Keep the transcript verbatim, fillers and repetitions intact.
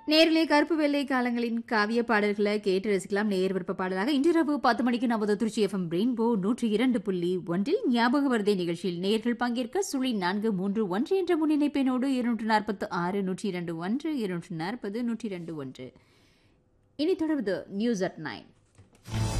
நேரிலே கருப்பு வெள்ளை காலங்களின் காவிய பாடல்களை கேட்டு ரசிக்கலாம். நேர் விருப்ப பாடலாக இன்றிரவு பத்து மணிக்கு நமது திருச்சி எஃப்எம் ரெயின்போ நூற்றி இரண்டு புள்ளி ஒன்றில் ஞாபக வருதே நிகழ்ச்சியில் நேர்கள் பங்கேற்க சுழி நான்கு மூன்று ஒன்று என்ற முன்னிணைப்பினோடு இருநூற்று நாற்பத்து ஆறு நூற்றி இரண்டு ஒன்று இருநூற்று நாற்பது நூற்றி இரண்டு ஒன்று. இனி தொடர்வது நியூஸ் அட் நைன்.